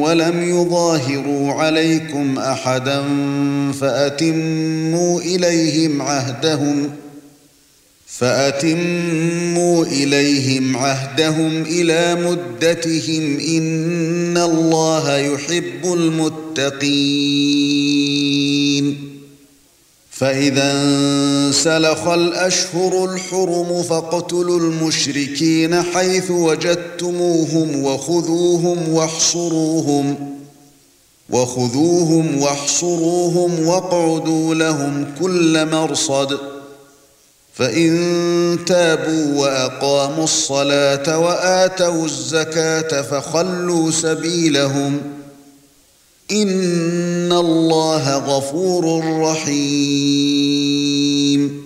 ولم يظاهروا عليكم أحدا فأتموا إليهم عهدهم إلى مدتهم إن الله يحب المتقين فإذا انسلخ الأشهر الحرم فاقتلوا المشركين حيث وجدتموهم وخذوهم واحصروهم واقعدوا لهم كل مرصد فإن تابوا وأقاموا الصلاة وآتوا الزكاة فخلوا سبيلهم إن الله غفور رحيم